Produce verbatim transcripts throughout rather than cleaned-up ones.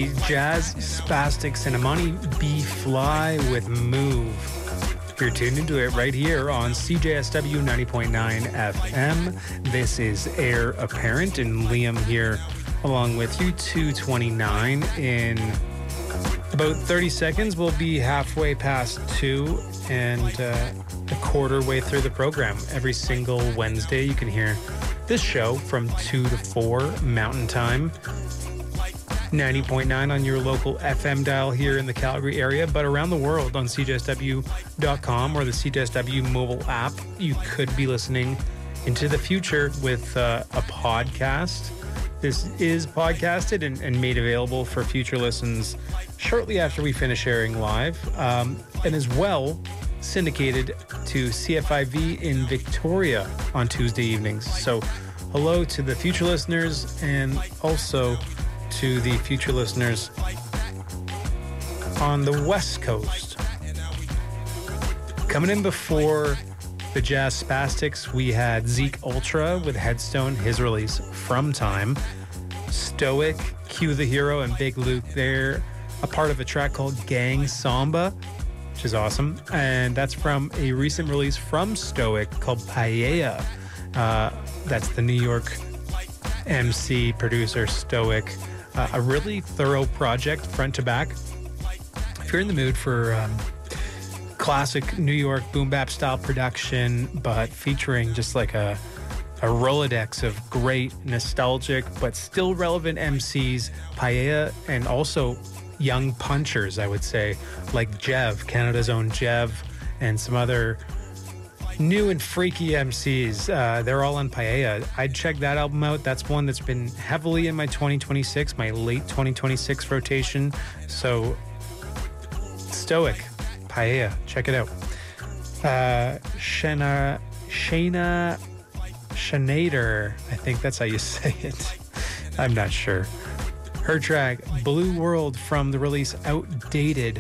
the Jazz Spastics and Amani B. Fly with Move. You're tuned into it right here on C J S W ninety point nine F M. This is Heir Apparent, and Liam here along with you. Two twenty-nine. In about thirty seconds, we'll be halfway past two and uh, a quarter way through the program. Every single Wednesday, you can hear this show from two to four Mountain Time. ninety point nine on your local F M dial here in the Calgary area, but around the world on C J S W dot com or the C J S W mobile app. You could be listening into the future with uh, a podcast. This is podcasted and, and made available for future listens shortly after we finish airing live, um, and as well syndicated to C F I V in Victoria on Tuesday evenings. So hello to the future listeners, and also to the future listeners on the West Coast. Coming in before the Jazz Spastics, we had Zeke Ultra with Headstone, his release From Time. Stoic, Q the Hero, and Big Luke there, a part of a track called Gang Samba, which is awesome. And that's from a recent release from Stoic called Paella. Uh, that's the New York M C, producer, Stoic. Uh, a really thorough project, front to back. If you're in the mood for um, classic New York boom bap style production, but featuring just like a, a Rolodex of great, nostalgic, but still relevant M Cs, Paella, and also young punchers, I would say, like Jev, Canada's own Jev, and some other new and freaky M Cs. Uh, they're all on Paella. I'd check that album out. That's one that's been heavily in my twenty twenty-six, my late twenty twenty-six rotation. So, Stoic, Paella, check it out. Uh, Shana, Shana, Shanader, I think that's how you say it. I'm not sure. Her track, Blue World, from the release Outdated.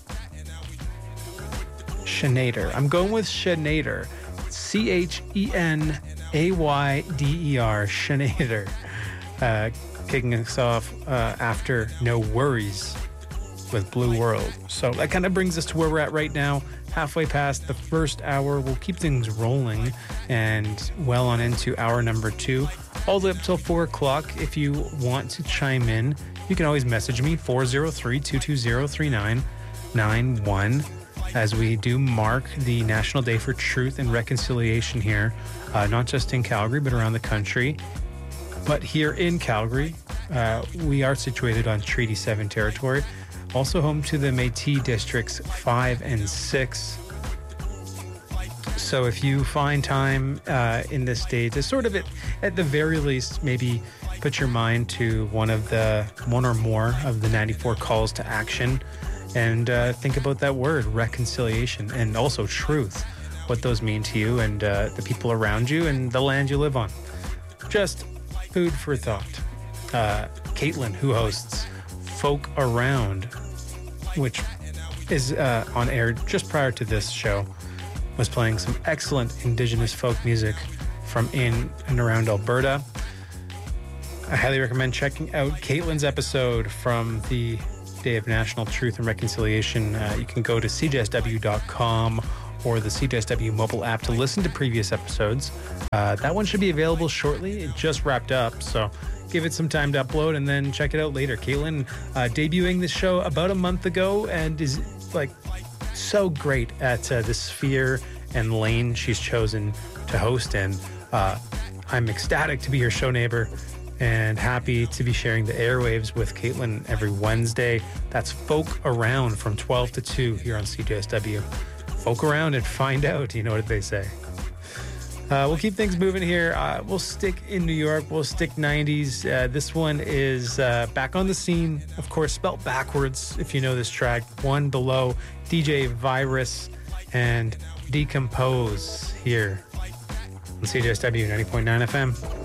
Shanader. I'm going with Shanader. C H E N A Y D E R. Shanader. Uh, kicking us off uh, after No Worries with Blue World. So that kind of brings us to where we're at right now. Halfway past the first hour. We'll keep things rolling and well on into hour number two. All the way up till four o'clock. If you want to chime in, you can always message me, four oh three, two two zero, three nine nine one. As we do mark the National Day for Truth and Reconciliation here, uh, not just in Calgary, but around the country. But here in Calgary, uh, we are situated on Treaty seven territory, also home to the Métis Districts five and six. So if you find time uh, in this day to sort of, at, at the very least, maybe put your mind to one of the, one or more of the ninety-four calls to action, and uh, think about that word, reconciliation, and also truth, what those mean to you and uh, the people around you and the land you live on. Just food for thought. Uh, Caitlin, who hosts Folk Around, which is uh, on air just prior to this show, was playing some excellent Indigenous folk music from in and around Alberta. I highly recommend checking out Caitlin's episode from the Day of National Truth and Reconciliation. Uh, you can go to C J S W dot com or the C J S W mobile app to listen to previous episodes. Uh, that one should be available shortly. It just wrapped up, so give it some time to upload and then check it out later. Caitlin uh, debuting this show about a month ago and is like so great at uh, the sphere and lane she's chosen to host in. Uh, I'm ecstatic to be your show neighbor and happy to be sharing the airwaves with Caitlin every Wednesday. That's Folk Around from twelve to two here on C J S W. Folk around and find out, you know what they say. Uh, we'll keep things moving here. Uh, we'll stick in New York. We'll stick nineties. Uh, this one is uh, Back on the Scene, of course, spelled backwards, if you know this track. One below, D J Virus and Decompose here on C J S W ninety point nine F M.